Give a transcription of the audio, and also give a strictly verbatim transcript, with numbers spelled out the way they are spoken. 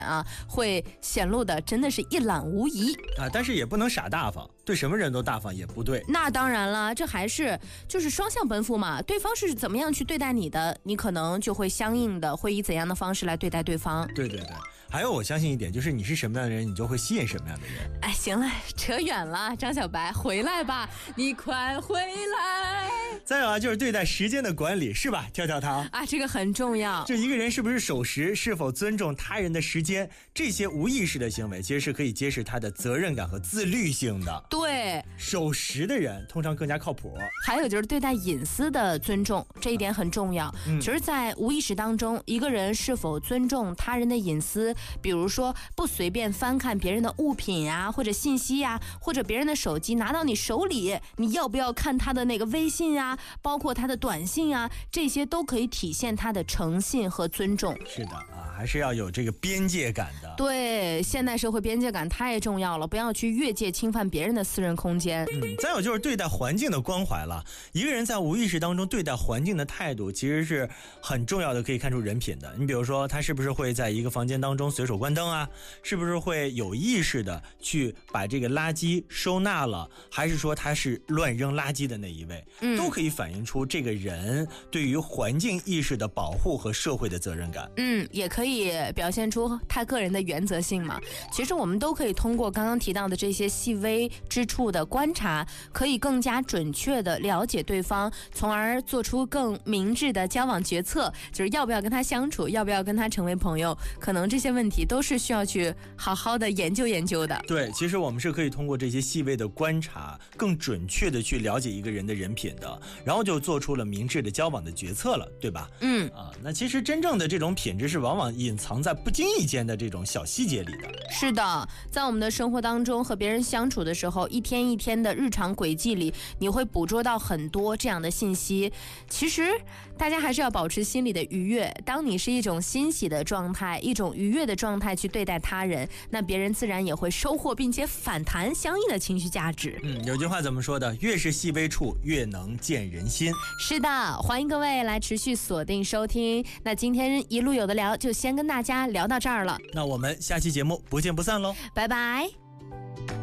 啊，会显露的真的是一览无遗啊。但是也不能傻大方，对什么人都大方也不对。 那当然了，这还是就是双向奔赴嘛。对方是怎么样去对待你的，你可能就会相应的会以怎样的方式来对待对方。 对对对，还有我相信一点，就是你是什么样的人，你就会吸引什么样的人。 哎，行了，扯远了，张小白，回来吧，你快回来。 再有啊，就是对待时间的管理，是吧？跳跳糖啊，这个很重要。 就一个人是不是守时，是否尊重他人的时间，这些无意识的行为，其实是可以揭示他的责任感和自律性的。 对， 守时的人通常更加靠谱。 还有就是对待隐私的尊重，这一点很重要。嗯，其实，在无意识当中，一个人是否尊重他人的隐私，比如说不随便翻看别人的物品啊，或者信息呀、啊，或者别人的手机拿到你手里，你要不要看他的那个微信啊，包括他的短信啊，这些都可以体现他的诚信和尊重。 是的啊，还是要有这个边界感的。 对，现代社会边界感太重要了，不要去越界侵犯别人的私人空间。 嗯，再有就是对待环境的关怀了。一个人在无意识当中对待环境的态度，其实是很重要的，可以看出人品的。你比如说，他是不是会在一个房间当中随手关灯啊？是不是会有意识的去把这个垃圾收纳了？还是说他是乱扔垃圾的那一位？嗯，都可以反映出这个人对于环境意识的保护和社会的责任感。 嗯，也可以表现出他个人的原则性嘛。其实我们都可以通过刚刚提到的这些细微之处的观察，可以更加准确的了解对方，从而做出更明智的交往决策，就是要不要跟他相处，要不要跟他成为朋友，可能这些问题都是需要去好好的研究研究的。 对，其实我们是可以通过这些细微的观察，更准确的去了解一个人的人品的，然后就做出了明智的交往的决策了，对吧？ 嗯啊，那其实真正的这种品质是往往隐藏在不经意间的这种小细节里的。 是的，在我们的生活当中和别人相处的时候，一天一天的日常轨迹里，你会捕捉到很多这样的信息。其实大家还是要保持心理的愉悦，当你是一种欣喜的状态，一种愉悦的状态去对待他人，那别人自然也会收获并且反弹相应的情绪价值。 嗯，有句话怎么说的？越是细微处，越能见人心。 是的，欢迎各位来持续锁定收听。那今天一路有的聊就先跟大家聊到这儿了， 那我们下期节目不见不散喽， 拜拜。